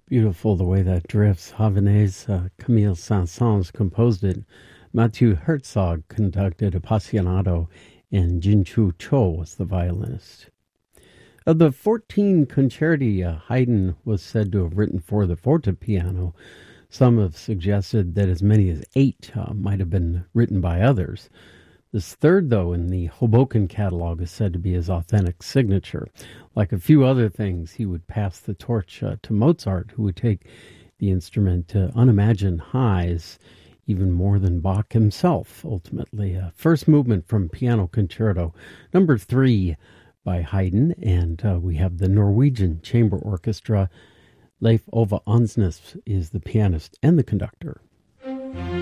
Beautiful the way that drifts. Havanese, Camille Saint-Saëns composed it. Mathieu Herzog conducted Appassionato, and Jin-Chu Cho was the violinist. Of the 14 concerti Haydn was said to have written for the fortepiano, some have suggested that as many as 8 might have been written by others. This third, though, in the Hoboken catalog is said to be his authentic signature. Like a few other things, he would pass the torch to Mozart, who would take the instrument to unimagined highs, even more than Bach himself, ultimately. First movement from Piano Concerto, number 3 by Haydn, and we have the Norwegian Chamber Orchestra. Leif Ove Ansnes is the pianist and the conductor.